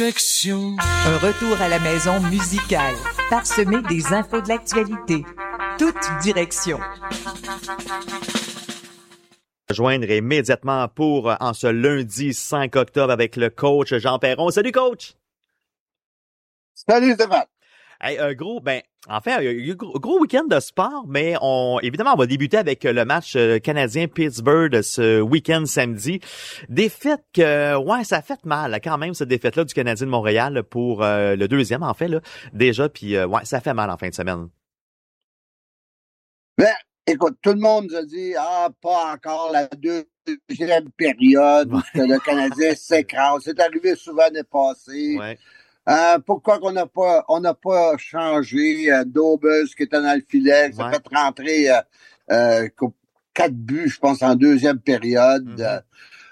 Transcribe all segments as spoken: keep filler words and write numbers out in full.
Un retour à la maison musicale, parsemé des infos de l'actualité. Toute direction. Joindre immédiatement pour en ce lundi cinq octobre avec le coach Jean Perron. Salut coach! Salut Stéphane! Hey, un gros, ben, en fait, un gros, gros week-end de sport, mais on, évidemment, on va débuter avec le match canadien-Pittsburgh ce week-end samedi. Défaite que, ouais, ça a fait mal, quand même, cette défaite-là du Canadien de Montréal pour euh, le deuxième, en fait, là, déjà, puis euh, ouais, ça fait mal en fin de semaine. Ben, écoute, tout le monde nous a dit, ah, pas encore la deuxième période, ouais. Que le Canadien s'écrase. C'est arrivé souvent l'année passée. Ouais. Euh, pourquoi qu'on n'a pas on n'a pas changé euh, Dobes qui était dans le filet, ça ouais. fait rentrer euh, euh, quatre buts, je pense, en deuxième période. Mm-hmm.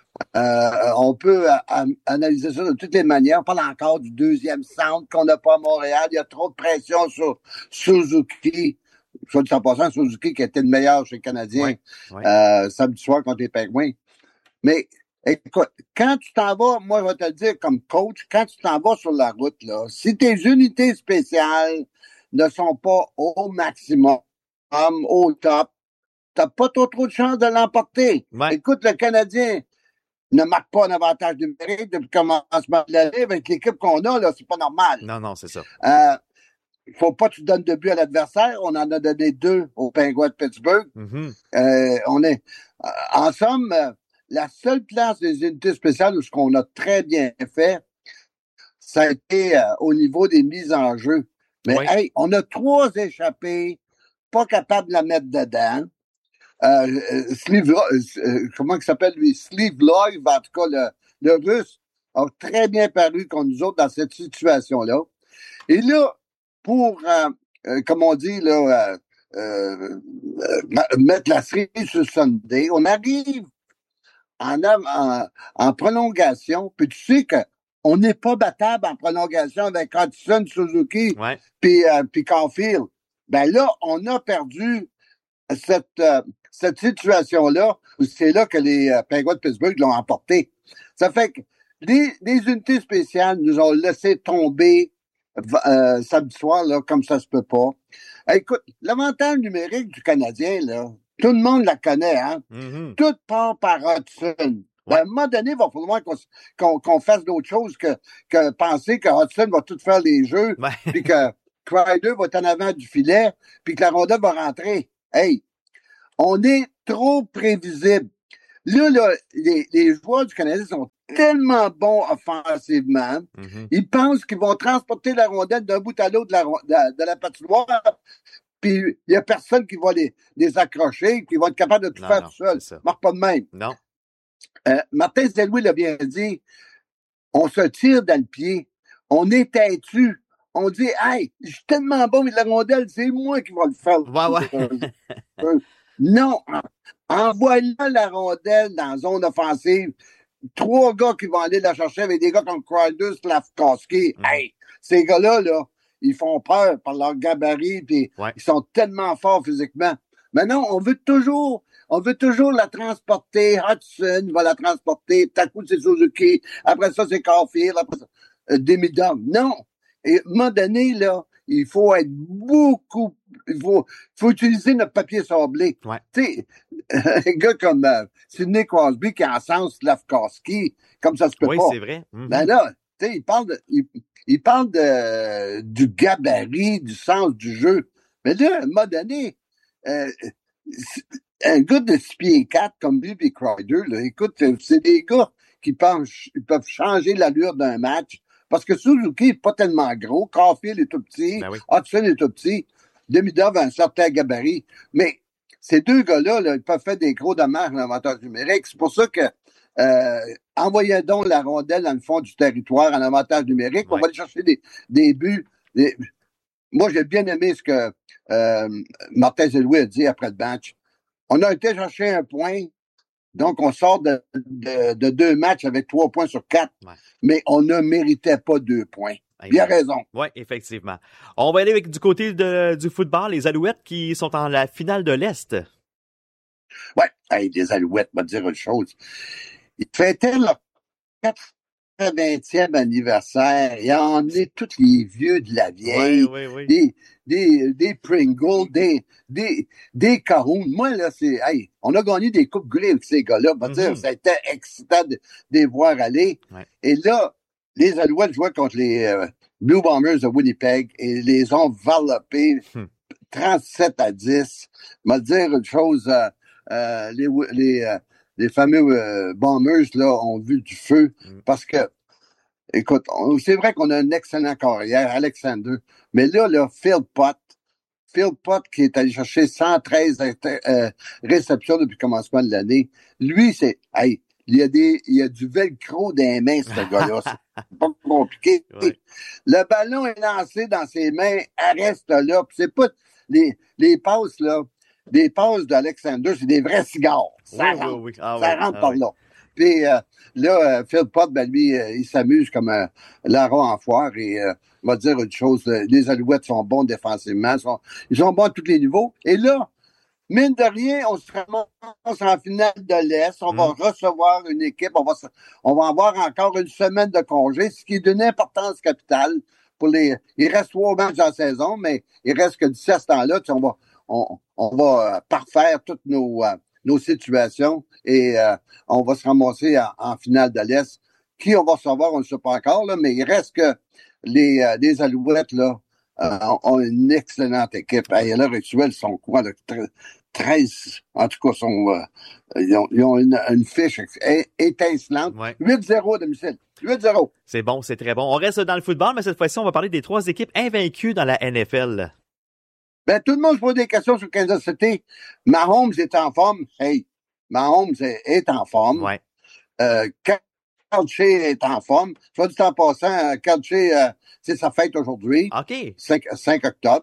euh, on peut euh, analyser ça de toutes les manières. On parle encore du deuxième centre qu'on n'a pas à Montréal. Il y a trop de pression sur Suzuki. Soit dit en passant, Suzuki qui était le meilleur chez les Canadiens ouais. Ouais. Euh, samedi soir contre les Penguins. Mais écoute, quand tu t'en vas, moi, je vais te le dire comme coach, quand tu t'en vas sur la route, là, si tes unités spéciales ne sont pas au maximum, au top, t'as pas trop, trop de chance de l'emporter. Ouais. Écoute, le Canadien ne marque pas un avantage numérique depuis le commencement de l'année. Avec l'équipe qu'on a, là, c'est pas normal. Non, non, c'est ça. Euh, faut pas que tu donnes de but à l'adversaire. On en a donné deux aux Penguins de Pittsburgh. Mm-hmm. Euh, on est, euh, en somme, euh, la seule place des unités spéciales où ce qu'on a très bien fait, ça a été euh, au niveau des mises en jeu. Mais oui. Hey, on a trois échappés, pas capables de la mettre dedans. Euh, euh, Sleeve, euh, comment il s'appelle lui? Slivlov, en tout cas, le, le Russe, a très bien paru contre nous autres dans cette situation-là. Et là, pour, euh, euh, comme on dit, là, euh, euh, euh, mettre la série sur Sunday, on arrive En, en, en prolongation, puis tu sais qu'on n'est pas battable en prolongation avec Hudson, Suzuki, ouais. puis euh, puis Caulfield. Ben là, on a perdu cette euh, cette situation-là. C'est là que les euh, Penguins de Pittsburgh l'ont emporté. Ça fait que les, les unités spéciales nous ont laissé tomber euh, samedi soir, là, comme ça se peut pas. Écoute, l'avantage numérique du Canadien, là, tout le monde la connaît, hein? Mm-hmm. Tout part par Hudson. Ouais. Ben, à un moment donné, il va falloir qu'on, qu'on, qu'on fasse d'autres choses que, que penser que Hudson va tout faire les jeux, ouais. puis que Kreider va être en avant du filet, puis que la rondelle va rentrer. Hey, on est trop prévisible. Là, là les, les joueurs du Canadien sont tellement bons offensivement. Mm-hmm. Ils pensent qu'ils vont transporter la rondelle d'un bout à l'autre de la, de, de la patinoire. Puis il n'y a personne qui va les, les accrocher, qui va être capable de tout non, faire non, tout seul. Marque pas de même. Non. Euh, Martin Saint-Louis l'a bien dit. On se tire dans le pied. On est têtu. On dit, hey, je suis tellement bon, mais la rondelle, c'est moi qui va le faire. Ouais, ouais. Non. Envoie-là la rondelle dans la zone offensive. Trois gars qui vont aller la chercher avec des gars comme Kreider, Slafkowski. Mm. Hey, ces gars-là, là, ils font peur par leur gabarit, puis ouais. ils sont tellement forts physiquement. Mais non, on veut toujours, on veut toujours la transporter. Hudson va la transporter. Taku, c'est Suzuki. Après ça, c'est Caulfield. Après ça, euh, Demidov. Non. Et à un moment donné, là, il faut être beaucoup, il faut, faut utiliser notre papier sablé. Ouais. Tu sais, un gars comme euh, Sidney Crosby qui encense Slafkowski, comme ça se peut oui, pas. Oui, c'est vrai. Mm-hmm. Ben là, tu sais, il parle de, il, il parle de, du gabarit, du sens du jeu. Mais là, à un moment donné, euh, un gars de six pieds quatre comme lui et Kreider, là, écoute, c'est des gars qui pensent, ils peuvent changer l'allure d'un match. Parce que Suzuki n'est pas tellement gros. Caulfield est tout petit. Ben oui. Hudson est tout petit. Demidov a un certain gabarit. Mais ces deux gars-là, là, ils peuvent faire des gros dommages en avantage numérique. C'est pour ça que euh, envoyez donc la rondelle dans le fond du territoire en avantage numérique. Ouais. On va aller chercher des, des buts. Des... Moi, j'ai bien aimé ce que euh, Martin Saint-Louis a dit après le match. On a été chercher un point. Donc, on sort de, de, de deux matchs avec trois points sur quatre, ouais. Mais on ne méritait pas deux points. Il a raison. Oui, effectivement. On va aller avec du côté de, du football, les Alouettes qui sont en la finale de l'Est. Oui, hey, les Alouettes, on va te dire une chose. Ils fêtaient leur vingtième anniversaire. Il a emmené tous les vieux de la vieille. Oui, oui, oui. Des, des, des Pringles, des, des, des Caroons. Moi, là, c'est, hey, on a gagné des coupes Grey avec ces gars-là. Mm-hmm. Dire, ça a été excitant de, de les voir aller. Ouais. Et là, les Alouettes jouaient contre les euh, Blue Bombers de Winnipeg et les ont varlopés hmm. trente-sept à dix. Je vais te dire une chose, euh, euh, les, les, euh, les fameux euh, Bombers, là, ont vu du feu hmm. parce que, écoute, on, c'est vrai qu'on a un excellent carrière, Alexander, mais là, là, Phil Pott, Phil Pott qui est allé chercher cent treize euh, réceptions depuis le commencement de l'année, lui, c'est, hey, il y a des, il y a du velcro dans les mains, ce gars-là. C'est pas compliqué. Ouais. Le ballon est lancé dans ses mains, elle reste là. Puis c'est pas les, les passes, là, les passes d'Alexander, c'est des vrais cigares. Ça oui, rentre, oui, oui. Ah, ça oui. rentre ah, par oui. là. Puis euh, là, euh, Phil Pott, ben lui, euh, il s'amuse comme un larron en foire. Et euh, on va dire une chose, les Alouettes sont bons défensivement, sont, ils sont bons à tous les niveaux. Et là, mine de rien, on se ramasse en finale de l'Est. On mmh. va recevoir une équipe. On va, on va avoir encore une semaine de congé, ce qui est d'une importance capitale pour les. Il reste trois matchs dans la saison, mais il reste que d'ici à ce temps-là, on va, on, on va parfaire toutes nos, euh, nos situations et euh, on va se ramasser en, en finale de l'Est. Qui on va recevoir, on ne sait pas encore, là, mais il reste que les, euh, les Alouettes, là, euh, ont une excellente équipe. À l'heure actuelle, ils sont quoi, là, treize, en tout cas, sont, euh, ils, ont, ils ont une, une fiche étincelante. Ouais. huit zéro à domicile. huit zéro. C'est bon, c'est très bon. On reste dans le football, mais cette fois-ci, on va parler des trois équipes invaincues dans la N F L. Ben, tout le monde se pose des questions sur Kansas City. Mahomes est en forme. Hey, Mahomes est, est en forme. Ouais. Euh, Kelce est en forme. Soit du temps passant, Kelce, euh, c'est sa fête aujourd'hui. OK. cinq octobre.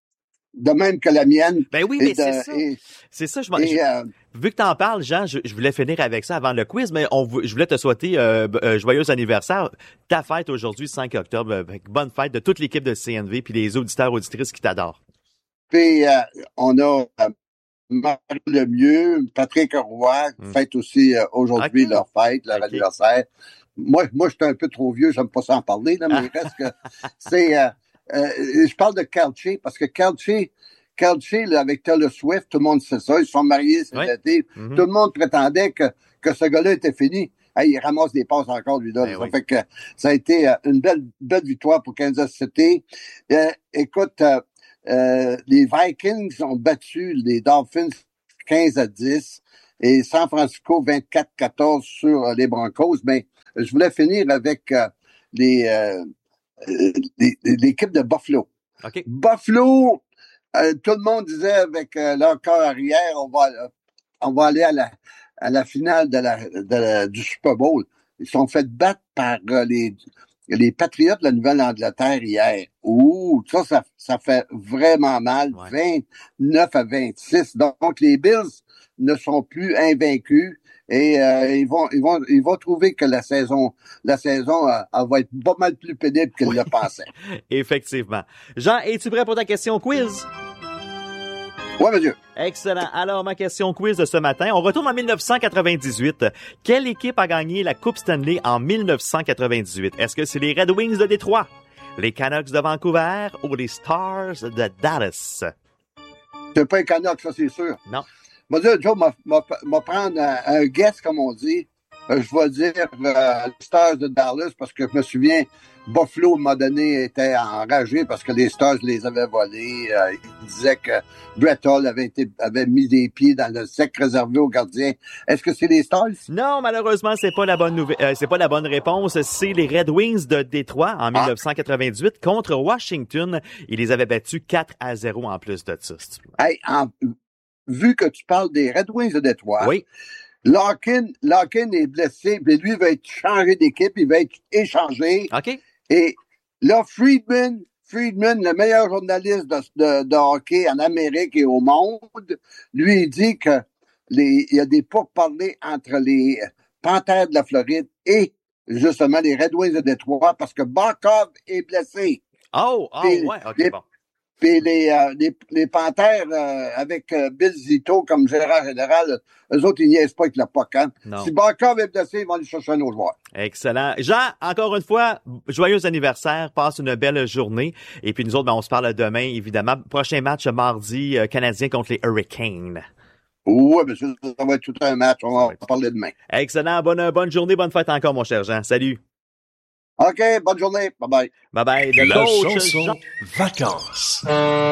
De même que la mienne. Ben oui, mais de, c'est ça. Et, c'est ça, je, et, je euh, vu que t'en parles, Jean, je, je voulais finir avec ça avant le quiz, mais on, je voulais te souhaiter euh, euh, joyeux anniversaire. Ta fête aujourd'hui, cinq octobre. Avec bonne fête de toute l'équipe de C N V puis les auditeurs, auditrices qui t'adorent. Puis, euh, on a euh, Marie Lemieux, Patrick Roy, qui mm. fête aussi euh, aujourd'hui okay. leur fête, leur okay. anniversaire. Moi, moi, je suis un peu trop vieux, j'aime pas ça en parler, là, mais il reste que c'est... Euh, Euh, je parle de Kelce parce que Kelce, Kelce là, avec Taylor Swift, tout le monde sait ça, ils sont mariés cet oui. été. Mm-hmm. Tout le monde prétendait que, que ce gars-là était fini. Hey, il ramasse des passes encore, lui, là. Ben ça oui. fait que ça a été euh, une belle, belle victoire pour Kansas City. Euh, écoute, euh, euh, les Vikings ont battu les Dolphins quinze à dix et San Francisco vingt-quatre à quatorze sur euh, les Broncos. Mais je voulais finir avec euh, les... Euh, Euh, l'équipe de Buffalo. Okay. Buffalo, euh, tout le monde disait avec euh, leur corps arrière, on va, euh, on va aller à la, à la finale de la, de la, du Super Bowl. Ils sont fait battre par euh, les, les Patriots de la Nouvelle-Angleterre hier. Ouh, ça, ça, ça fait vraiment mal. Ouais. vingt-neuf à vingt-six. Donc, les Bills ne sont plus invaincus. Et euh, ils vont, ils vont, ils vont trouver que la saison, la saison, euh, elle va être pas mal plus pénible qu'ils oui. le pensaient. Effectivement. Jean, es-tu prêt pour ta question quiz? Oui, monsieur. Excellent. Alors, ma question quiz de ce matin, on retourne en dix-neuf cent quatre-vingt-dix-huit. Quelle équipe a gagné la Coupe Stanley en dix-neuf cent quatre-vingt-dix-huit? Est-ce que c'est les Red Wings de Détroit, les Canucks de Vancouver ou les Stars de Dallas? C'est pas les Canucks, ça, c'est sûr. Non. Je vais dire, Joe, m'a prendre un, un guess, comme on dit. Euh, je vais dire euh, les Stars de Dallas parce que je me souviens, Buffalo, à un moment donné, était enragé parce que les Stars les avaient volés. Euh, il disait que Brett Hull avait, été, avait mis des pieds dans le sec réservé aux gardiens. Est-ce que c'est les Stars? Non, malheureusement, c'est pas la bonne nouvelle. Euh, c'est pas la bonne réponse. C'est les Red Wings de Détroit en ah. dix-neuf cent quatre-vingt-dix-huit contre Washington. Ils les avaient battus quatre à zéro en plus de ça. Hey, en... Vu que tu parles des Red Wings de Détroit, oui. Larkin, Larkin est blessé, mais lui va être changé d'équipe, il va être échangé. OK. Et là, Friedman, Friedman, le meilleur journaliste de, de, de hockey en Amérique et au monde, lui, il dit que les, il y a des pourparlers entre les Panthères de la Floride et justement les Red Wings de Détroit parce que Barkov est blessé. Oh, oh, et, ouais, OK, les, bon. Puis les, euh, les, les Panthères, euh, avec euh, Bill Zito comme gérant général, eux autres, ils niaisent pas avec le P O C. Hein? Si Barkov est blessé, ils vont aller chercher un autre joueur. Excellent. Jean, encore une fois, joyeux anniversaire. Passe une belle journée. Et puis nous autres, ben, on se parle demain, évidemment. Prochain match mardi, euh, Canadien contre les Hurricanes. Oui, bien sûr, ça va être tout un match. On va en parler demain. Excellent. Bonne, bonne journée, bonne fête encore, mon cher Jean. Salut. OK, bonne journée. Bye-bye. Bye-bye. La chanson Vacances.